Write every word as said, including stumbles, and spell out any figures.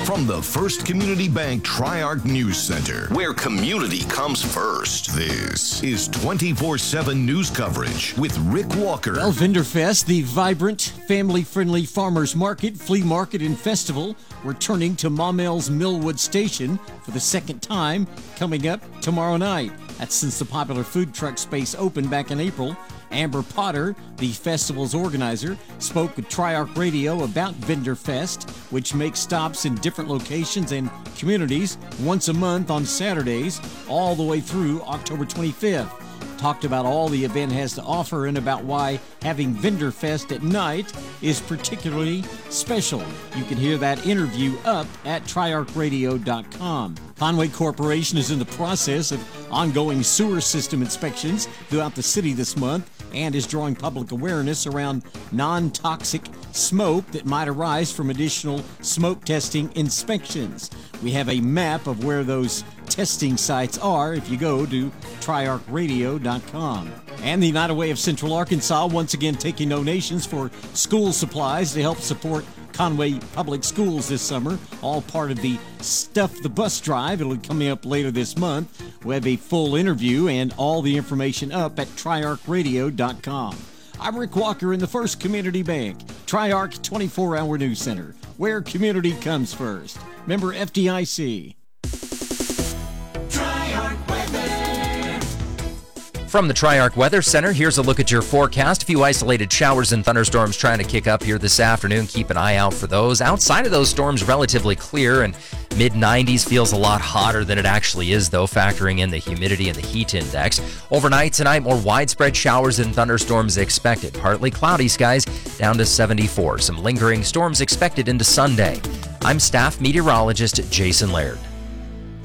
From the First Community Bank Tri-Arc News Center, where community comes first, this is twenty-four seven news coverage with Rick Walker. Well, Vinderfest, the vibrant, family-friendly farmers market, flea market, and festival, returning to Maumell's Millwood Station for the second time, coming up tomorrow night. That's since the popular food truck space opened back in April. Amber Potter, the festival's organizer, spoke with Tri-Arc Radio about Vinderfest, which makes stops in different locations and communities once a month on Saturdays, all the way through October twenty-fifth. Talked about all the event has to offer and about why having Vinderfest at night is particularly special. You can hear that interview up at tri arc radio dot com. Conway Corporation is in the process of ongoing sewer system inspections throughout the city this month and is drawing public awareness around non-toxic smoke that might arise from additional smoke testing inspections. We have a map of where those testing sites are if you go to tri arc radio dot com. And the United Way of Central Arkansas once again taking donations for school supplies to help support Conway Public Schools this summer, all part of the Stuff the Bus Drive. It'll be coming up later this month. We have a full interview and all the information up at tri arc radio dot com. I'm Rick Walker in the First Community Bank, Tri-Arc twenty-four hour News Center, where community comes first. Member F D I C. From the Tri-Arc Weather Center, here's a look at your forecast. A few isolated showers and thunderstorms trying to kick up here this afternoon. Keep an eye out for those. Outside of those storms, relatively clear, and mid nineties feels a lot hotter than it actually is, though, factoring in the humidity and the heat index. Overnight tonight, more widespread showers and thunderstorms expected. Partly cloudy skies down to seventy-four. Some lingering storms expected into Sunday. I'm staff meteorologist Jason Laird.